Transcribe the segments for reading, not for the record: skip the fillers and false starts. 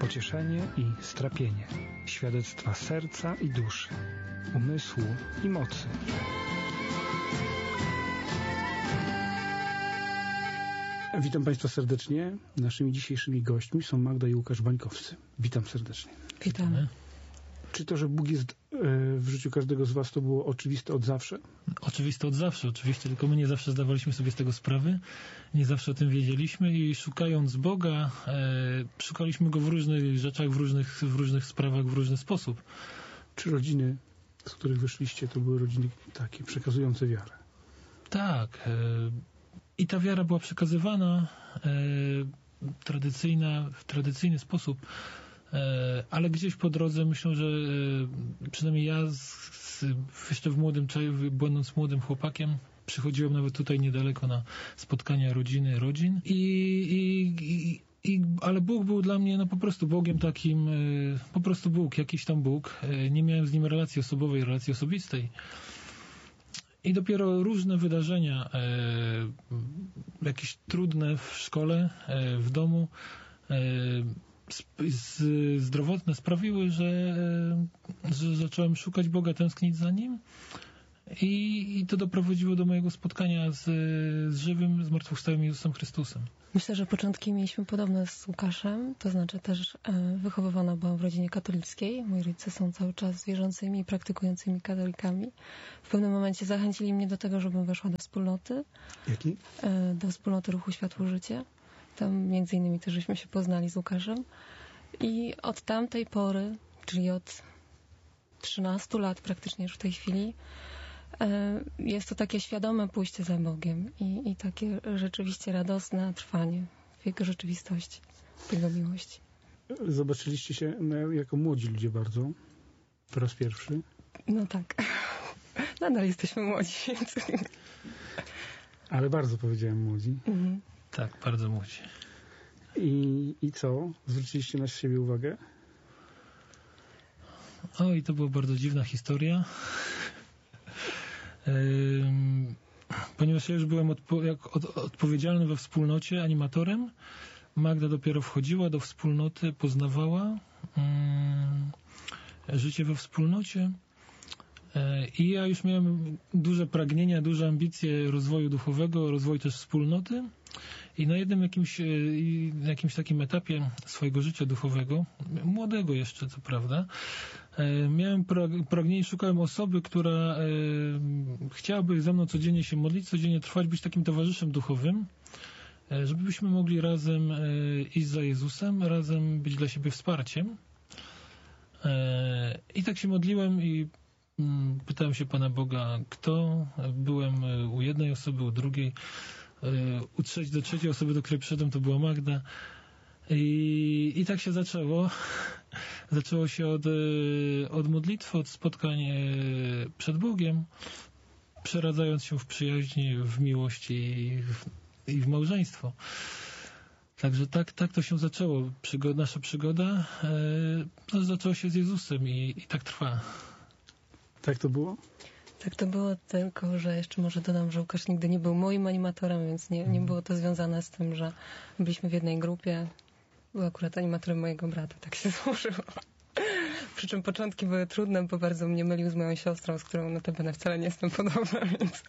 pocieszenie i strapienie, świadectwa serca i duszy, umysłu i mocy. Witam Państwa serdecznie. Naszymi dzisiejszymi gośćmi są Magda i Łukasz Bańkowscy. Witam serdecznie. Witamy. Czy to, że Bóg jest w życiu każdego z Was, to było oczywiste od zawsze? Oczywiste od zawsze, oczywiście, tylko my nie zawsze zdawaliśmy sobie z tego sprawy, nie zawsze o tym wiedzieliśmy i szukając Boga, szukaliśmy Go w różnych rzeczach, w różnych sprawach, w różny sposób. Czy rodziny, z których wyszliście, to były rodziny takie przekazujące wiarę? Tak. I ta wiara była przekazywana w tradycyjny sposób, ale gdzieś po drodze myślę, że przynajmniej ja jeszcze w młodym czasie, będąc młodym chłopakiem, przychodziłem nawet tutaj niedaleko na spotkania rodzin ale Bóg był dla mnie po prostu Bogiem takim, po prostu Bóg, jakiś tam Bóg. Nie miałem z Nim relacji osobowej, relacji osobistej. I dopiero różne wydarzenia, jakieś trudne w szkole, w domu, zdrowotne sprawiły, że zacząłem szukać Boga, tęsknić za Nim i to doprowadziło do mojego spotkania z żywym, zmartwychwstałym Jezusem Chrystusem. Myślę, że początki mieliśmy podobne z Łukaszem, to znaczy też wychowywana byłam w rodzinie katolickiej. Moi rodzice są cały czas wierzącymi i praktykującymi katolikami. W pewnym momencie zachęcili mnie do tego, żebym weszła do wspólnoty. Jaki? Do wspólnoty Ruchu Światło Życie. Tam między innymi też żeśmy się poznali z Łukaszem. I od tamtej pory, czyli od 13 lat praktycznie już w tej chwili, jest to takie świadome pójście za Bogiem i takie rzeczywiście radosne trwanie w Jego rzeczywistości, w Jego miłości. Zobaczyliście się jako młodzi ludzie bardzo, po raz pierwszy. No tak. Nadal jesteśmy młodzi, więc... Ale bardzo powiedziałem młodzi. Mhm. Tak, bardzo młodzi. I co? Zwróciliście na siebie uwagę? I to była bardzo dziwna historia. Ponieważ ja już byłem odpowiedzialny we wspólnocie, animatorem, Magda dopiero wchodziła do wspólnoty, poznawała życie we wspólnocie i ja już miałem duże pragnienia, duże ambicje rozwoju duchowego, rozwoju też wspólnoty i na jednym jakimś takim etapie swojego życia duchowego, młodego jeszcze co prawda, miałem pragnienie, szukałem osoby, która chciałaby ze mną codziennie się modlić, codziennie trwać, być takim towarzyszem duchowym, żebyśmy mogli razem iść za Jezusem, razem być dla siebie wsparciem. I tak się modliłem i pytałem się Pana Boga, kto? Byłem u jednej osoby, u drugiej, do trzeciej osoby, do której przyszedłem, to była Magda. I tak się zaczęło. Zaczęło się od modlitwy, od spotkań przed Bogiem, przeradzając się w przyjaźni, w miłość i w małżeństwo. Także tak to się zaczęło. Nasza przygoda zaczęła się z Jezusem i tak trwa. Tak to było? Tak to było, tylko że jeszcze może dodam, że Łukasz nigdy nie był moim animatorem, więc nie było to związane z tym, że byliśmy w jednej grupie. Był akurat animatorem mojego brata, tak się złożyło. Przy czym początki były trudne, bo bardzo mnie mylił z moją siostrą, z którą notabene wcale nie jestem podobna, więc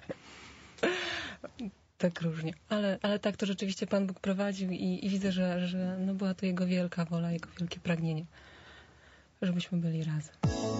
tak różnie. Ale tak to rzeczywiście Pan Bóg prowadził i widzę, że była to Jego wielka wola, Jego wielkie pragnienie, żebyśmy byli razem.